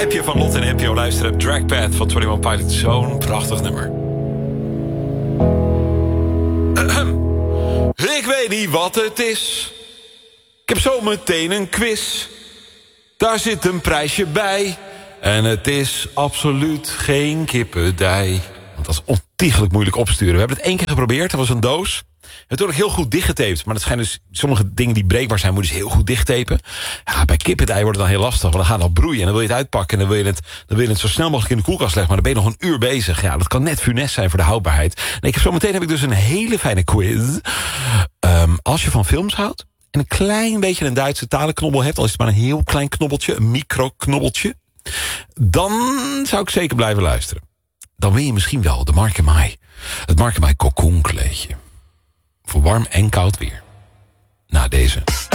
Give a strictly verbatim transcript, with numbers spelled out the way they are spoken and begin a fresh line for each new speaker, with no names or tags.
appje van Lot en N P O luisteren. Dragpath van eenentwintig Pilots. Zo'n prachtig nummer. Ik weet niet wat het is. Ik heb zo meteen een quiz. Daar zit een prijsje bij. En het is absoluut geen kippendij. Want dat is ontiegelijk moeilijk opsturen. We hebben het één keer geprobeerd. Dat was een doos. Natuurlijk heel goed dichtgetaped. Maar dat zijn dus sommige dingen die breekbaar zijn, moet je dus heel goed dichttapen. Ja, bij kippendij wordt het dan heel lastig. Want dan gaat het al broeien. En dan wil je het uitpakken. En dan wil je het, dan wil je het zo snel mogelijk in de koelkast leggen. Maar dan ben je nog een uur bezig. Ja, dat kan net funest zijn voor de houdbaarheid. Nee, ik heb, zometeen heb ik dus een hele fijne quiz. Um, als je van films houdt. En een klein beetje een Duitse talenknobbel hebt. Al is het maar een heel klein knobbeltje. Een microknobbeltje. Dan zou ik zeker blijven luisteren. Dan win je misschien wel de Mark en Mai. Het Mark en Mai cocoon kleedje. Voor warm en koud weer. Na deze.